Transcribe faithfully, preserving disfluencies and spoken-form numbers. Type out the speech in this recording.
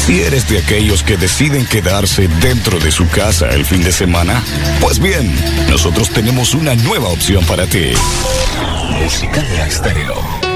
Si eres de aquellos que deciden quedarse dentro de su casa el fin de semana, pues bien, nosotros tenemos una nueva opción para ti. Musicalia Estéreo.